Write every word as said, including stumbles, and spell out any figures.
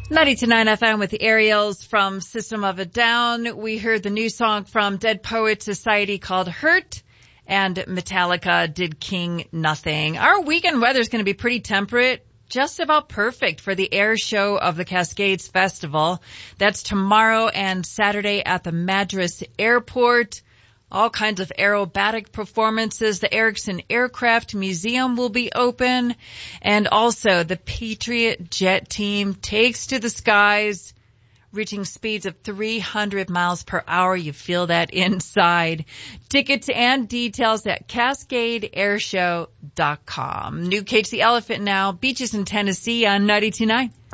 ninety-two point nine F M with the Ariels from System of a Down. We heard the new song from Dead Poets Society called Hurt, and Metallica did King Nothing. Our weekend weather is going to be pretty temperate, just about perfect for the air show of the Cascades Festival. That's tomorrow and Saturday at the Madras Airport. All kinds of aerobatic performances. The Erickson Aircraft Museum will be open. And also the Patriot jet team takes to the skies, reaching speeds of three hundred miles per hour. You feel that inside. Tickets and details at cascade airshow dot com. New Cage the Elephant now. Beaches in Tennessee on ninety-two point nine.